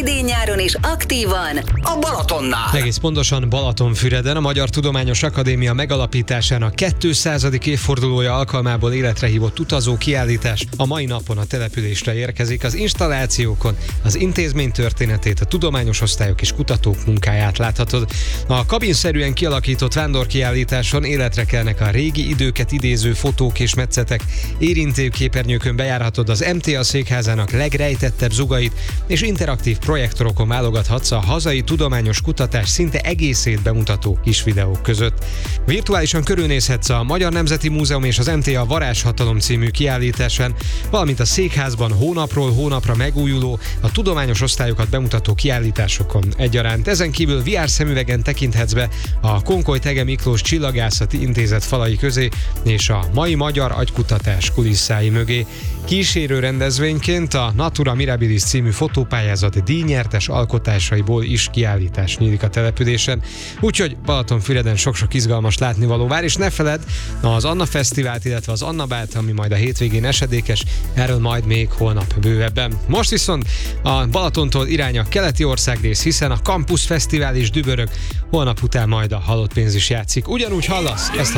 idén-nyáron is aktívan a Balatonnál. Egész pontosan Balatonfüreden a Magyar Tudományos Akadémia megalapításának 200. évfordulója alkalmából életre hívott utazó kiállítás a mai napon a településre érkezik. Az installációkon az intézmény történetét, a tudományos osztályok és kutatók munkáját láthatod. A kabinszerűen kialakított vándorkiállításon életre kelnek a régi időket idéző fotók és metszetek. Érintőképernyőkön bejárhatod az MTA székházának legrejtettebb zugait, és interaktív projektorokon válogathatsz a hazai tudományos kutatás szinte egészét bemutató kis videók között. Virtuálisan körülnézhetsz a Magyar Nemzeti Múzeum és az MTA Varázshatalom című kiállításán, valamint a székházban hónapról hónapra megújuló, a tudományos osztályokat bemutató kiállításokon egyaránt. Ezen kívül VR szemüvegen tekinthetsz be a Konkoly Thege Miklós Csillagászati Intézet falai közé és a mai magyar agykutatás kulisszái mögé. Kísérő rendezvényként a Natura Mirabilis című fotópályázat díjnyertes alkotásaiból is kiállítás nyílik a településen, úgyhogy Balatonfüreden sok-sok izgalmas látnivaló vár, és ne feledd az Anna Fesztivált, illetve az Anna Bát, ami majd a hétvégén esedékes, erről majd még holnap bővebben. Most viszont a Balatontól irány a keleti országrész, hiszen a Campus Fesztivál is dübörög, holnap után majd a Halott pénz is játszik. Ugyanúgy hallasz ezt